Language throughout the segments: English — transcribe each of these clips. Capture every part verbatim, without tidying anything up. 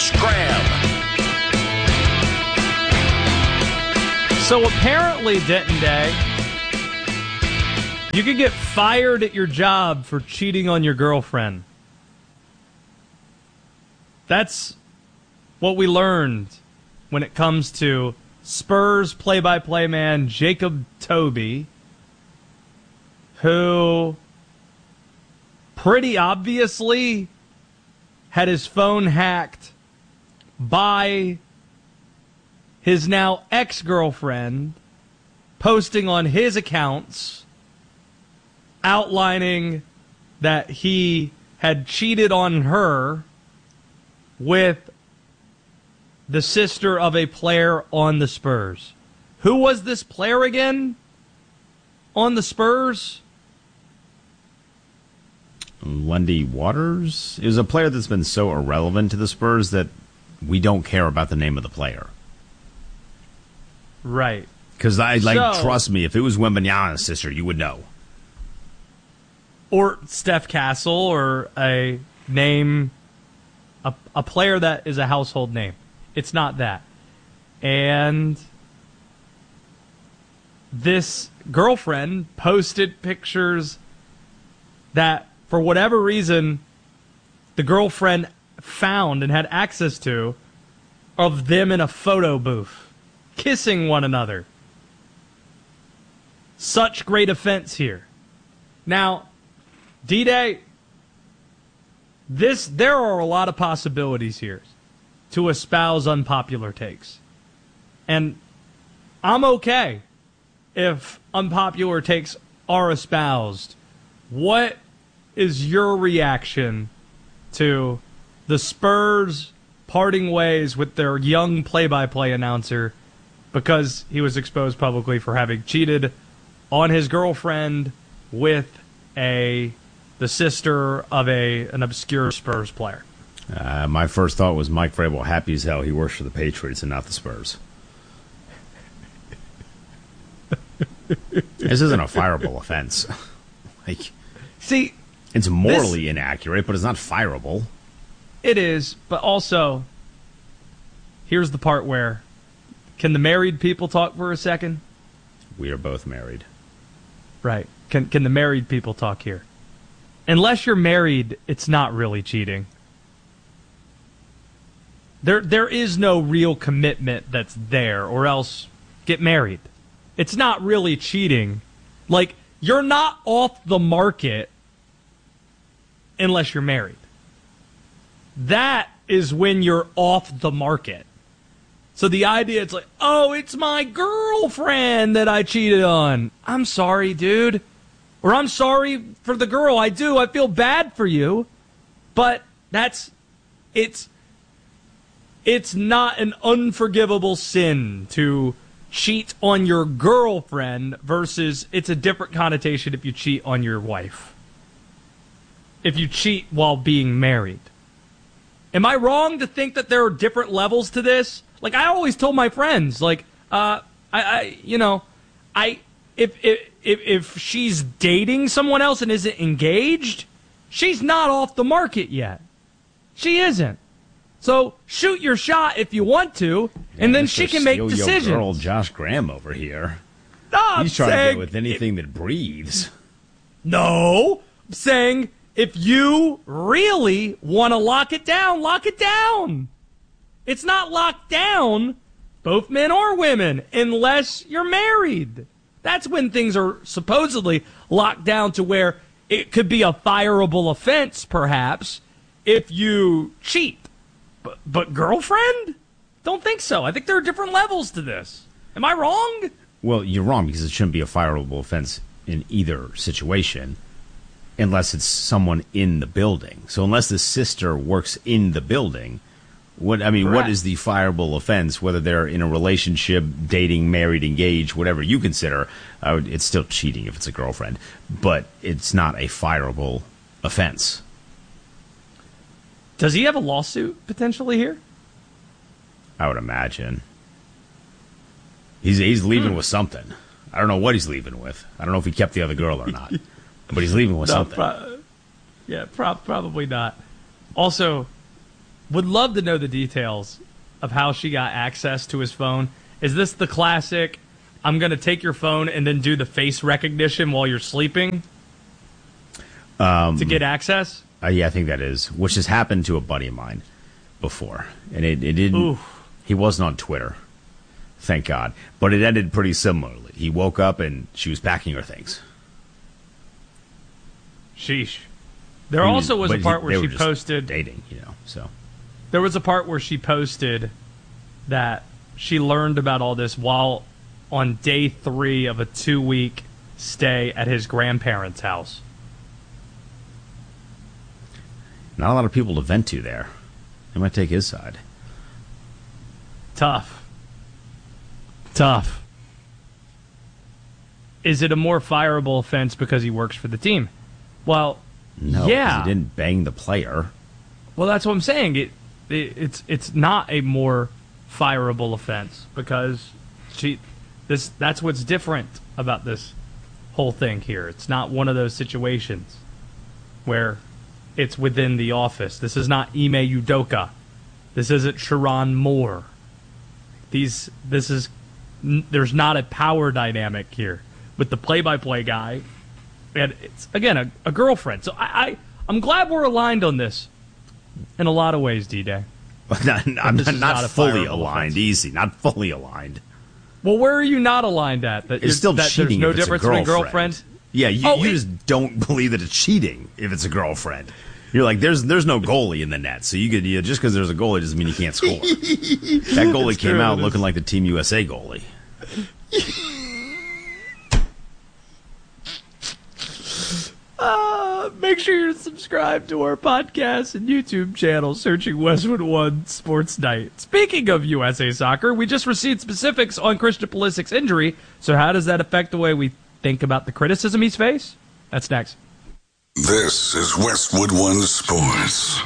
Josh Graham. So apparently, Denton Day, you could get fired at your job for cheating on your girlfriend. That's what we learned when it comes to Spurs play-by-play man Jacob Toby, who pretty obviously had his phone hacked by his now ex-girlfriend, posting on his accounts outlining that he had cheated on her with the sister of a player on the Spurs. Who was this player again on the Spurs? Lundy Waters is a player that's been so irrelevant to the Spurs that we don't care about the name of the player. Right. Because I like So- trust me, if it was Wembanyama's sister, you would know. Or Steph Castle, or a name, a, a player that is a household name. It's not that. And this girlfriend posted pictures that, for whatever reason, the girlfriend found and had access to of them in a photo booth, kissing one another. Such great offense here. Now, D-Day, this, there are a lot of possibilities here to espouse unpopular takes. And I'm okay if unpopular takes are espoused. What is your reaction to the Spurs parting ways with their young play-by-play announcer because he was exposed publicly for having cheated on his girlfriend with a the sister of a an obscure Spurs player? Uh, my first thought was Mike Vrabel happy as hell he works for the Patriots and not the Spurs. This isn't a fireable offense. Like, see, it's morally this, inaccurate, but it's not fireable. It is, but also, here's the part where, can the married people talk for a second? We are both married. Right. Can can the married people talk here? Unless you're married, it's not really cheating. There there is no real commitment that's there, or else get married. It's not really cheating. Like, you're not off the market unless you're married. That is when you're off the market. So the idea, it's like, oh, it's my girlfriend that I cheated on. I'm sorry, dude. Or I'm sorry for the girl. I do. I feel bad for you. But that's, it's, it's not an unforgivable sin to cheat on your girlfriend versus it's a different connotation if you cheat on your wife. If you cheat while being married. Am I wrong to think that there are different levels to this? Like, I always told my friends, like, uh, I, I you know, I, if, if, if, if she's dating someone else and isn't engaged, she's not off the market yet. She isn't. So shoot your shot if you want to, and yeah, then Mister she can make Steal decisions. Your girl, Josh Graham over here. No, I'm He's trying saying, to get with anything that breathes. No, I'm saying if you really want to lock it down, lock it down. It's not locked down, both men or women, unless you're married. That's when things are supposedly locked down to where it could be a fireable offense, perhaps, if you cheat. But, but girlfriend? Don't think so. I think there are different levels to this. Am I wrong? Well, you're wrong because it shouldn't be a fireable offense in either situation unless it's someone in the building. So unless the sister works in the building, what I mean, Correct. what is the fireable offense? Whether they're in a relationship, dating, married, engaged, whatever you consider, I would, it's still cheating if it's a girlfriend, but it's not a fireable offense. Does he have a lawsuit potentially here? I would imagine. He's he's leaving Hmm. with something. I don't know what he's leaving with. I don't know if he kept the other girl or not, but he's leaving with No, something. pro- yeah, pro- probably not. Also, Would love to know the details of how she got access to his phone. Is this the classic, I'm going to take your phone and then do the face recognition while you're sleeping um, to get access? Uh, yeah, I think that is, which has happened to a buddy of mine before. And it, it didn't, Oof. He wasn't on Twitter, thank God. But it ended pretty similarly. He woke up and she was packing her things. Sheesh. There I mean, also was a part he, where she just posted... dating, you know, so... There was a part where she posted that she learned about all this while on day three of a two-week stay at his grandparents' house. Not a lot of people to vent to there. They might take his side. Tough. Tough. Is it a more fireable offense because he works for the team? Well, no, yeah. He didn't bang the player. Well, that's what I'm saying. It, it it's it's not a more fireable offense because she this that's what's different about this whole thing here. It's not one of those situations where it's within the office. This is not Ime Udoka. This isn't Sharon Moore. These this is there's not a power dynamic here with the play-by-play guy, and it's again a, a girlfriend. So I, I I'm glad we're aligned on this. In a lot of ways, D-Day. not, I'm not, not, not fully aligned. Offense. Easy. Not fully aligned. Well, where are you not aligned at? That it's still that cheating. There's no if it's difference a girlfriend. between girlfriend. Yeah, you, oh, you it, just don't believe that it's cheating if it's a girlfriend. You're like, there's there's no goalie in the net, so you could you, just because there's a goalie doesn't mean you can't score. That goalie it's came true, out looking like the Team U S A goalie. Uh, make sure you're subscribed to our podcast and YouTube channel, searching Westwood One Sports Night. Speaking of U S A Soccer, we just received specifics on Christian Pulisic's injury, so how does that affect the way we think about the criticism he's faced? That's next. This is Westwood One Sports.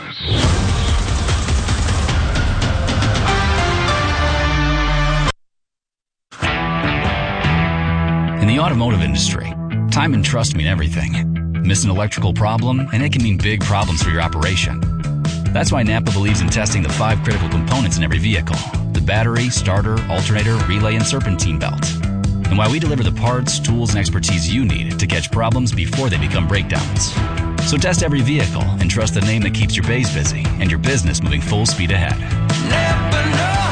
In the automotive industry, time and trust mean everything. Miss an electrical problem, and it can mean big problems for your operation. That's why Napa believes in testing the five critical components in every vehicle: the battery, starter, alternator, relay, and serpentine belt. And why we deliver the parts, tools, and expertise you need to catch problems before they become breakdowns. So test every vehicle and trust the name that keeps your bays busy and your business moving full speed ahead. Napa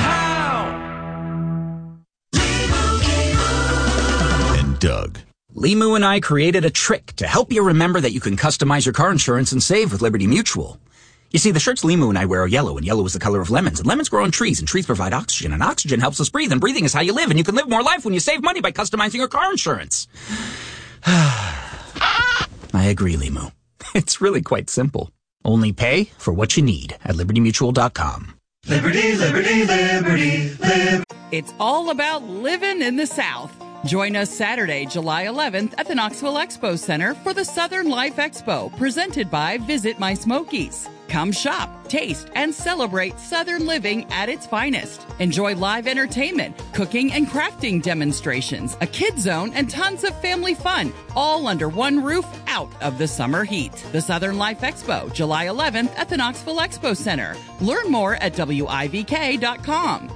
know how. And Doug. Limu and I created a trick to help you remember that you can customize your car insurance and save with Liberty Mutual. You see, the shirts Limu and I wear are yellow, and yellow is the color of lemons, and lemons grow on trees, and trees provide oxygen, and oxygen helps us breathe, and breathing is how you live, and you can live more life when you save money by customizing your car insurance. I agree, Limu. It's really quite simple. Only pay for what you need at liberty mutual dot com. Liberty, liberty, liberty, liberty. It's all about living in the South. Join us Saturday, July eleventh at the Knoxville Expo Center for the Southern Life Expo, presented by Visit My Smokies. Come shop, taste, and celebrate Southern living at its finest. Enjoy live entertainment, cooking and crafting demonstrations, a kids zone, and tons of family fun, all under one roof out of the summer heat. The Southern Life Expo, July eleventh at the Knoxville Expo Center. Learn more at W I V K dot com.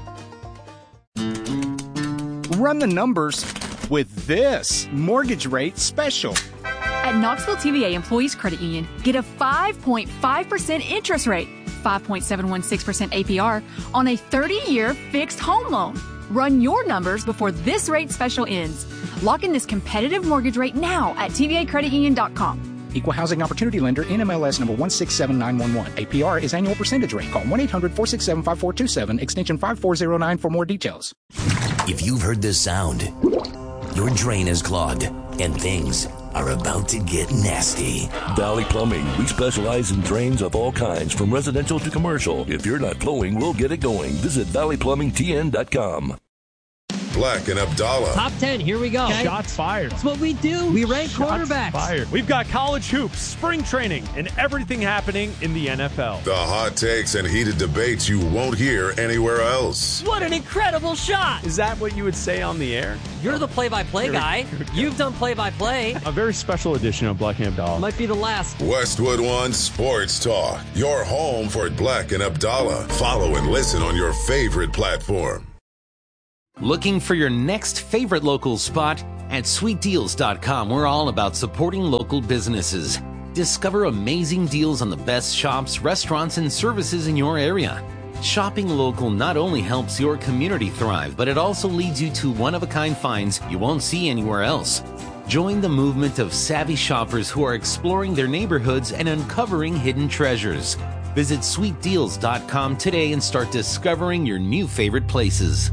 Run the numbers with this mortgage rate special. At Knoxville T V A Employees Credit Union, get a five point five percent interest rate, five point seven one six percent A P R on a thirty-year fixed home loan. Run your numbers before this rate special ends. Lock in this competitive mortgage rate now at T V A credit union dot com. Equal Housing Opportunity Lender, N M L S number one six seven nine one one. A P R is annual percentage rate. Call one eight hundred four six seven five four two seven, extension five four zero nine for more details. If you've heard this sound, your drain is clogged and things are about to get nasty. Valley Plumbing. We specialize in drains of all kinds, from residential to commercial. If you're not flowing, we'll get it going. Visit valley plumbing t n dot com. Black and Abdallah. Top ten, here we go. Okay. Shots fired. That's what we do. We rank Shots quarterbacks. Fired. We've got college hoops, spring training, and everything happening in the N F L. The hot takes and heated debates you won't hear anywhere else. What an incredible shot. Is that what you would say on the air? You're the play-by-play guy. You've done play-by-play. A very special edition of Black and Abdallah. Might be the last. Westwood One Sports Talk. Your home for Black and Abdallah. Follow and listen on your favorite platform. Looking for your next favorite local spot? At sweet deals dot com, we're all about supporting local businesses. Discover amazing deals on the best shops, restaurants, and services in your area. Shopping local not only helps your community thrive, but it also leads you to one-of-a-kind finds you won't see anywhere else. Join the movement of savvy shoppers who are exploring their neighborhoods and uncovering hidden treasures. Visit sweet deals dot com today and start discovering your new favorite places.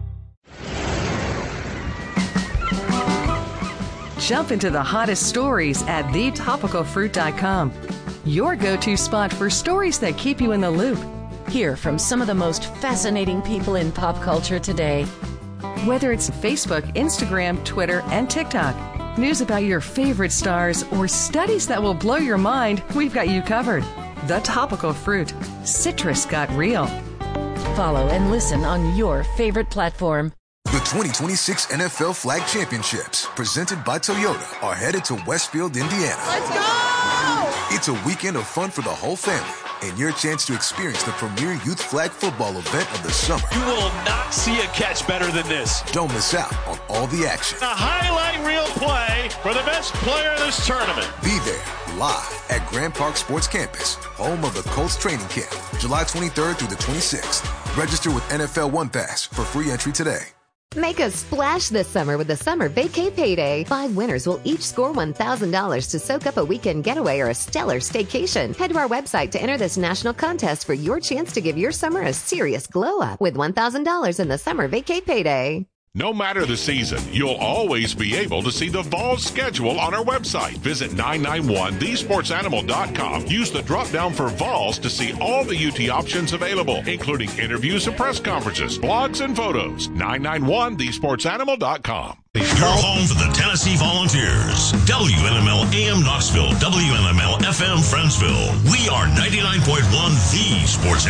Jump into the hottest stories at the topical fruit dot com. Your go-to spot for stories that keep you in the loop. Hear from some of the most fascinating people in pop culture today. Whether it's Facebook, Instagram, Twitter, and TikTok, news about your favorite stars, or studies that will blow your mind, we've got you covered. The Topical Fruit. Citrus got real. Follow and listen on your favorite platform. The twenty twenty-six N F L Flag Championships, presented by Toyota, are headed to Westfield, Indiana. Let's go! It's a weekend of fun for the whole family and your chance to experience the premier youth flag football event of the summer. You will not see a catch better than this. Don't miss out on all the action. A highlight reel play for the best player in this tournament. Be there live at Grand Park Sports Campus, home of the Colts training camp, July twenty-third through the twenty-sixth. Register with N F L One Pass for free entry today. Make a splash this summer with the Summer Vacay Payday. Five winners will each score one thousand dollars to soak up a weekend getaway or a stellar staycation. Head to our website to enter this national contest for your chance to give your summer a serious glow up with one thousand dollars in the Summer Vacay Payday. No matter the season, you'll always be able to see the Vols schedule on our website. Visit nine nine one the sports animal dot com. Use the drop-down for Vols to see all the U T options available, including interviews and press conferences, blogs, and photos. nine nine one the sports animal dot com. Your home for the Tennessee Volunteers. W N M L A M Knoxville, W N M L F M Friendsville. We are ninety-nine point one The Sports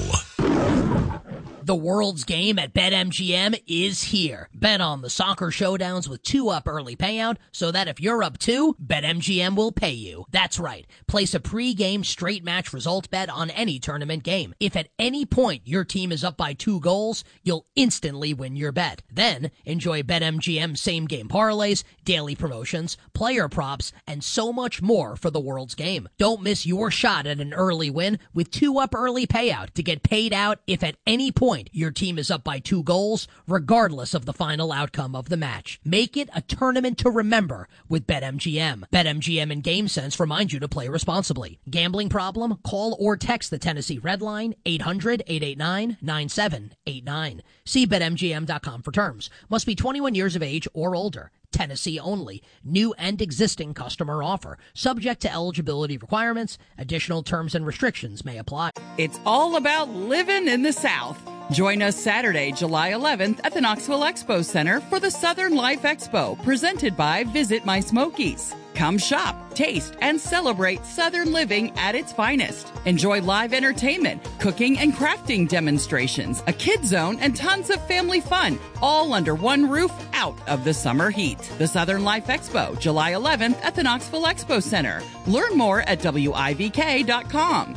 Animal. The world's game at BetMGM is here. Bet on the soccer showdowns with two up early payout so that if you're up two, BetMGM will pay you. That's right. Place a pre-game straight match result bet on any tournament game. If at any point your team is up by two goals, you'll instantly win your bet. Then enjoy BetMGM same game parlays, daily promotions, player props, and so much more for the world's game. Don't miss your shot at an early win with two up early payout to get paid out if at any point your team is up by two goals, regardless of the final outcome of the match. Make it a tournament to remember with BetMGM. BetMGM and GameSense remind you to play responsibly. Gambling problem? Call or text the Tennessee Red Line, eight hundred, eight eight nine, nine seven eight nine. See Bet M G M dot com for terms. Must be twenty-one years of age or older. Tennessee only. New and existing customer offer. Subject to eligibility requirements. Additional terms and restrictions may apply. It's all about living in the South. Join us Saturday, July eleventh at the Knoxville Expo Center for the Southern Life Expo, presented by Visit My Smokies. Come shop, taste, and celebrate Southern living at its finest. Enjoy live entertainment, cooking and crafting demonstrations, a kid zone, and tons of family fun, all under one roof out of the summer heat. The Southern Life Expo, July eleventh at the Knoxville Expo Center. Learn more at W I V K dot com.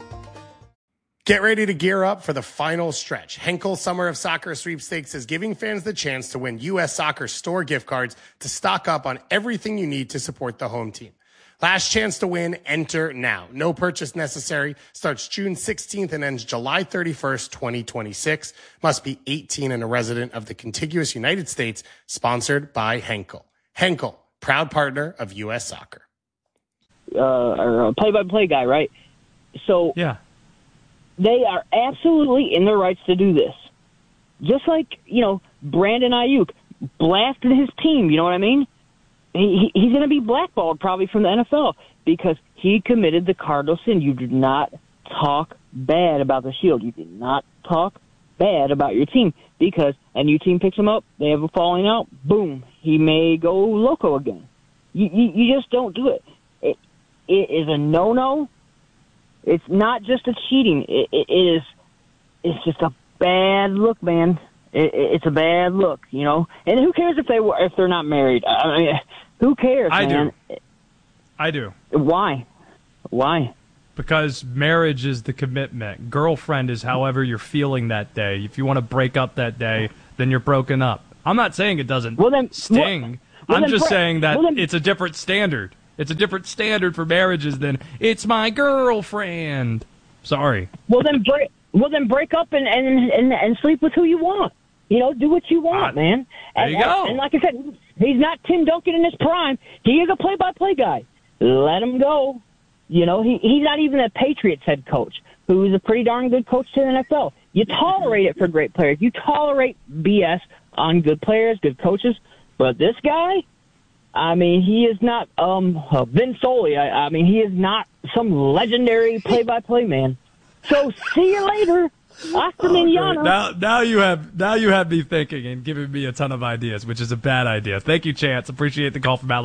Get ready to gear up for the final stretch. Henkel Summer of Soccer Sweepstakes is giving fans the chance to win U S Soccer store gift cards to stock up on everything you need to support the home team. Last chance to win, enter now. No purchase necessary. Starts June sixteenth and ends July thirty-first, twenty twenty-six. Must be eighteen and a resident of the contiguous United States. Sponsored by Henkel. Henkel, proud partner of U S Soccer. Uh, or a play-by-play guy, right? So yeah. They are absolutely in their rights to do this. Just like, you know, Brandon Ayuk blasted his team, you know what I mean? He, he's going to be blackballed probably from the N F L because he committed the cardinal sin. You do not talk bad about the Shield. You do not talk bad about your team because a new team picks him up, they have a falling out, boom, he may go loco again. You, you, you just don't do it. It, it is a no-no. It's not just a cheating. It, it, it is. It's just a bad look, man. It, it, it's a bad look, you know. And who cares if they were if they're not married? I mean, who cares? I man? do. I do. Why? Why? Because marriage is the commitment. Girlfriend is however you're feeling that day. If you want to break up that day, then you're broken up. I'm not saying it doesn't well, then, sting. Well, I'm well, just then, saying that well, then, it's a different standard. It's a different standard for marriages than it's my girlfriend. Sorry. Well then break. Well then break up and and and, and sleep with who you want. You know, do what you want, uh, man. There and, you go. And, and like I said, he's not Tim Duncan in his prime. He is a play-by-play guy. Let him go. You know, he he's not even a Patriots head coach, who's a pretty darn good coach to the N F L. You tolerate it for great players. You tolerate B S on good players, good coaches. But this guy, I mean, he is not um, uh, Vin Scully. I, I mean, he is not some legendary play-by-play man. So see you later. Hasta mañana. Now, now you have now you have me thinking and giving me a ton of ideas, which is a bad idea. Thank you, Chance. Appreciate the call from Alabama.